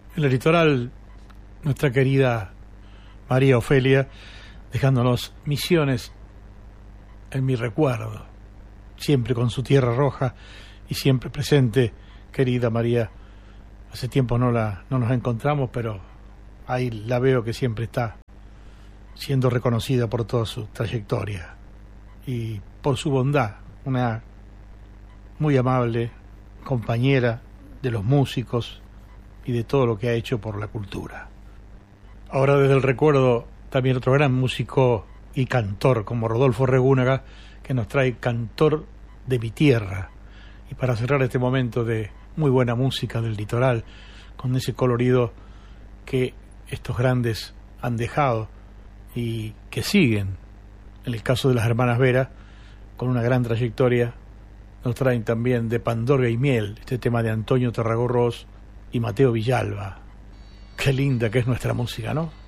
En el litoral, nuestra querida María Ofelia, dejándonos Misiones en mi recuerdo, siempre con su tierra roja y siempre presente, querida María. Hace tiempo no nos encontramos, pero ahí la veo que siempre está siendo reconocida por toda su trayectoria y por su bondad, una muy amable compañera de los músicos y de todo lo que ha hecho por la cultura. Ahora, desde el recuerdo, también otro gran músico y cantor como Rodolfo Regúnaga, que nos trae Cantor de mi tierra. Y para cerrar este momento de muy buena música del litoral, con ese colorido que estos grandes han dejado y que siguen, en el caso de las hermanas Vera, con una gran trayectoria, nos traen también de Pandorga y Miel, este tema de Antonio Tarragó Ros y Mateo Villalba. Qué linda que es nuestra música, ¿no?